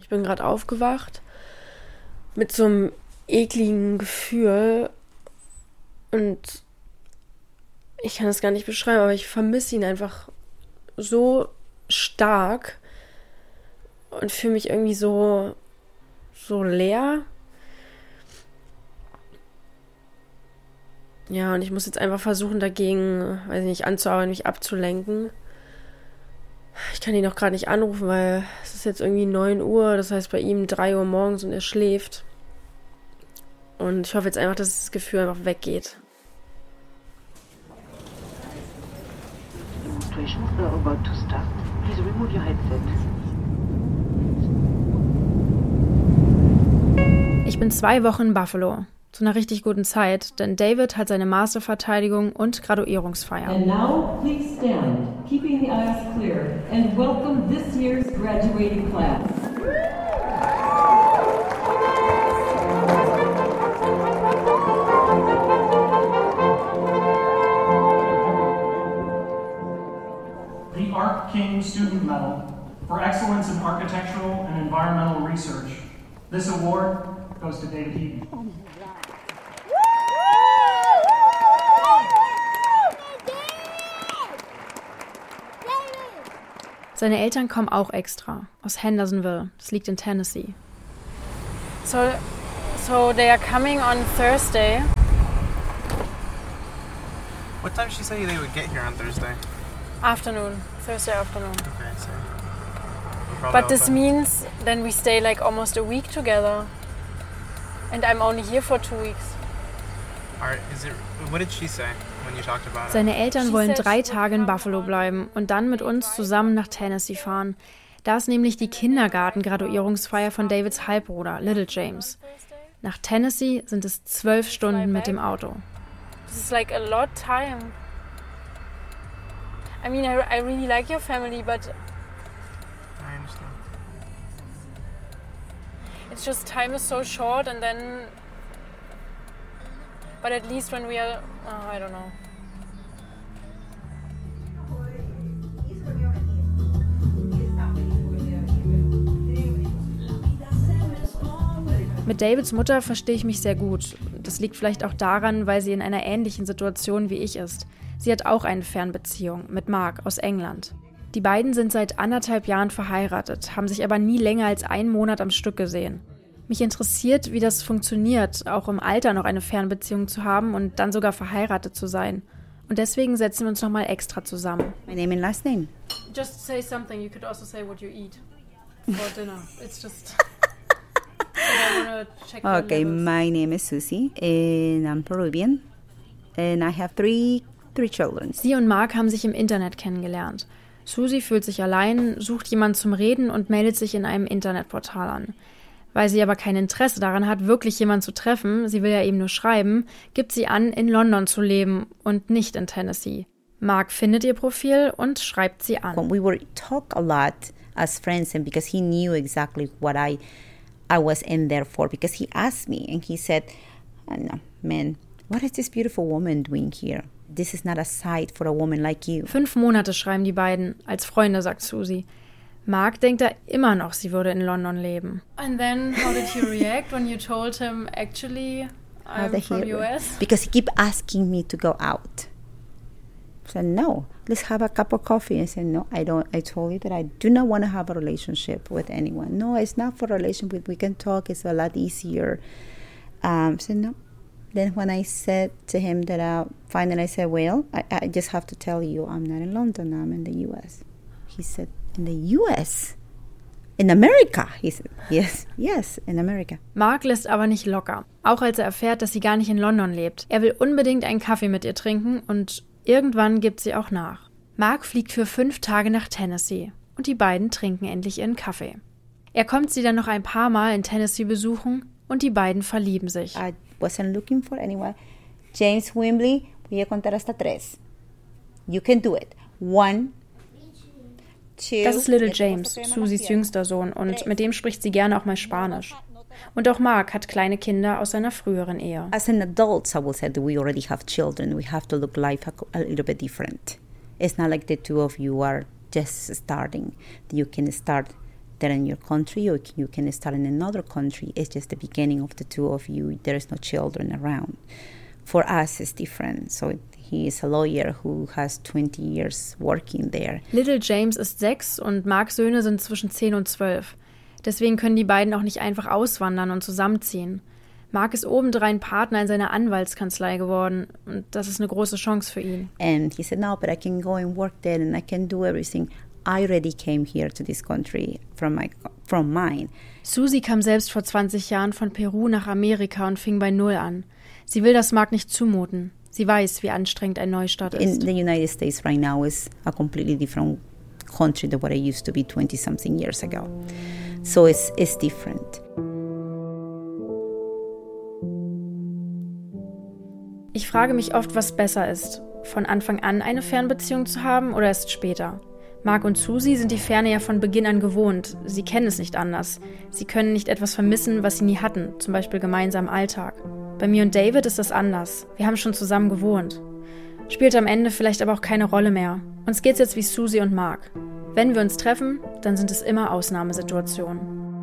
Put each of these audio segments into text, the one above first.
Ich bin gerade aufgewacht mit so einem ekligen Gefühl und ich kann es gar nicht beschreiben, aber ich vermisse ihn einfach so stark und fühle mich irgendwie so leer. Ja, und ich muss jetzt einfach versuchen, dagegen, weiß nicht, anzuarbeiten, mich abzulenken. Ich kann ihn auch gerade nicht anrufen, weil es ist jetzt irgendwie 9 Uhr, das heißt bei ihm 3 Uhr morgens und er schläft. Und ich hoffe jetzt einfach, dass das Gefühl einfach weggeht. Demonstrations are about to start. Please remove your headset. Ich bin 2 Wochen in Buffalo. Zu einer richtig guten Zeit, denn David hat seine Masterverteidigung und Graduierungsfeier. And now, please stand, keeping the aisles clear, and welcome this year's graduating class. The Arc King Student Medal for Excellence in Architectural and Environmental Research. This award goes to David Heaton. Seine Eltern kommen auch extra, aus Hendersonville, das liegt in Tennessee. So they are coming on Thursday. What time did she say they would get here on Thursday? Thursday afternoon. Okay, so... But this means then we stay like almost a week together. And I'm only here for 2 weeks. What did she say when you talked about it? Seine Eltern wollen 3 Tage in Buffalo bleiben und dann mit uns zusammen nach Tennessee fahren. Da ist nämlich die Kindergarten-Graduierungsfeier von Davids Halbbruder, Little James. Nach Tennessee sind es 12 Stunden mit dem Auto. This is like a lot time. I mean, I really like your family, but I understand. it's just time is so short and then... But at least when we are... Oh, I don't know. Mit Davids Mutter verstehe ich mich sehr gut. Das liegt vielleicht auch daran, weil sie in einer ähnlichen Situation wie ich ist. Sie hat auch eine Fernbeziehung mit Mark aus England. Die beiden sind seit 1,5 Jahren verheiratet, haben sich aber nie länger als 1 Monat am Stück gesehen. Mich interessiert, wie das funktioniert, auch im Alter noch eine Fernbeziehung zu haben und dann sogar verheiratet zu sein. Und deswegen setzen wir uns nochmal extra zusammen. My name and last name. Just say something. You could also say what you eat for dinner. It's just... I wanna check your Okay, levels. my name is Susie, and I'm Peruvian, and I have three children. Sie und Mark haben sich im Internet kennengelernt. Susie fühlt sich allein, sucht jemanden zum Reden und meldet sich in einem Internetportal an. Weil sie aber kein Interesse daran hat, wirklich jemanden zu treffen, sie will ja eben nur schreiben, gibt sie an, in London zu leben und nicht in Tennessee. Mark findet ihr Profil und schreibt sie an. We were talk a lot as friends, and because he knew exactly what I was in there for, because he asked me and he said, no, man, what is this beautiful woman doing here? This is not a site for a woman like you. 5 Monate schreiben die beiden, als Freunde, sagt Susie. Mark denkt da immer noch, sie würde in London leben. And then how did he react when you told him, actually, I'm from US? Because he keep asking me to go out. I said, no, let's have a cup of coffee. I said, no, I don't. I told you that I do not want to have a relationship with anyone. No, it's not for a relationship. We can talk. It's a lot easier. I said, no. Then when I said to him that finally I said, well, I just have to tell you, I'm not in London. I'm in the U.S. He said, in the U.S.? In America? He said, yes, in America. Mark lässt aber nicht locker, auch als er erfährt, dass sie gar nicht in London lebt. Er will unbedingt einen Kaffee mit ihr trinken und irgendwann gibt sie auch nach. Mark fliegt für 5 Tage nach Tennessee und die beiden trinken endlich ihren Kaffee. Er kommt sie dann noch ein paar Mal in Tennessee besuchen und die beiden verlieben sich. I wasn't looking for anyone. James Wimbley, voy a contar hasta 3. You can do it. 1, 2. Das ist Little James, Susies jüngster Sohn, und mit dem spricht sie gerne auch mal Spanisch. Und auch Mark hat kleine Kinder aus seiner früheren Ehe. As an adult, I will say that we already have children. We have to look life a little bit different. It's not like the two of you are just starting. You can start there in your country, or you can start in another country. It's just the beginning of the two of you. There is no children around. For us, it's different. So he is a lawyer who has 20 years working there. Little James ist 6 und Marks Söhne sind zwischen 10 und 12. Deswegen können die beiden auch nicht einfach auswandern und zusammenziehen. Mark ist obendrein Partner in seiner Anwaltskanzlei geworden und das ist eine große Chance für ihn. And he said, no, but I can go and work there and I can do everything. I already came here to this country from mine. Susie kam selbst vor 20 Jahren von Peru nach Amerika und fing bei Null an. Sie will das Mark nicht zumuten. Sie weiß, wie anstrengend ein Neustart ist. In the United States right now is a completely different country than what it used to be 20-something years ago. So it's different. Ich frage mich oft, was besser ist. Von Anfang an eine Fernbeziehung zu haben oder erst später? Mark und Susie sind die Ferne ja von Beginn an gewohnt. Sie kennen es nicht anders. Sie können nicht etwas vermissen, was sie nie hatten, zum Beispiel gemeinsamen Alltag. Bei mir und David ist das anders. Wir haben schon zusammen gewohnt. Spielt am Ende vielleicht aber auch keine Rolle mehr. Uns geht's jetzt wie Susie und Mark. Wenn wir uns treffen, dann sind es immer Ausnahmesituationen.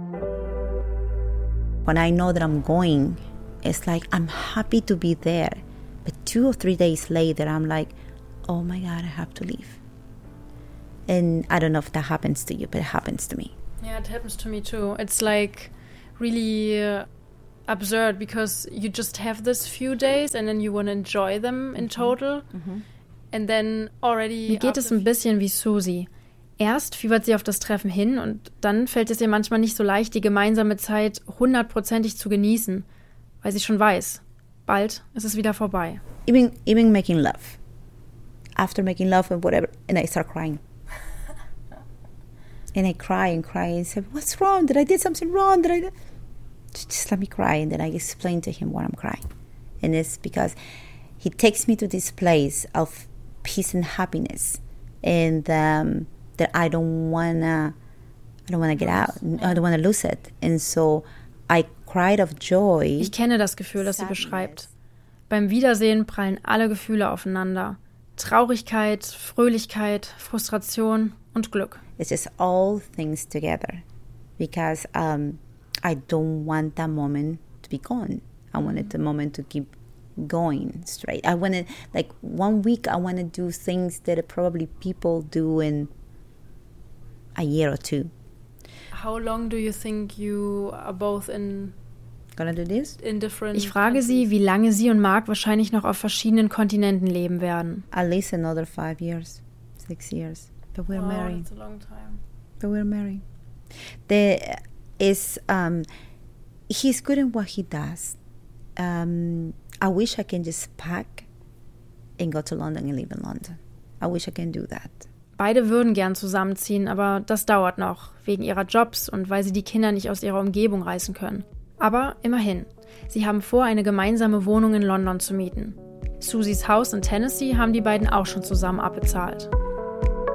When I know that I'm going, it's like I'm happy to be there. But 2 or 3 days later, I'm like, oh my God, I have to leave. And I don't know if that happens to you, but it happens to me. Yeah, it happens to me too. It's like really absurd because you just have this few days and then you want to enjoy them in total. And then already... Mir geht es ein bisschen wie Susie. Erst fiebert sie auf das Treffen hin und dann fällt es ihr manchmal nicht so leicht, die gemeinsame Zeit 100%ig zu genießen, weil sie schon weiß, bald ist es wieder vorbei. Even making love. After making love and whatever, and I start crying. And I cry and say, what's wrong? Did I do something wrong? Just let me cry. And then I explain to him why I'm crying. And it's because he takes me to this place of peace and happiness. And that I don't wanna get out. I don't wanna lose it. And so I cried of joy. Ich kenne das Gefühl, das sie beschreibt. Beim Wiedersehen prallen alle Gefühle aufeinander. Traurigkeit, Fröhlichkeit, Frustration und Glück. It's just all things together. Because I don't want that moment to be gone. I wanted the moment to keep going straight. I wanted, like 1 week, I want to do things that probably people do in a year or 2. How long do you think you are both in Gonna do this? In different Ich frage sie, wie lange sie und Mark wahrscheinlich noch auf verschiedenen Kontinenten leben werden. At least another 5 years, 6 years. But we're married. That's a long time. But we're married. He's good in what he does. I wish I can just pack and go to London and live in London. I wish I can do that. Beide würden gern zusammenziehen, aber das dauert noch, wegen ihrer Jobs und weil sie die Kinder nicht aus ihrer Umgebung reißen können. Aber immerhin, sie haben vor, eine gemeinsame Wohnung in London zu mieten. Susies Haus in Tennessee haben die beiden auch schon zusammen abbezahlt.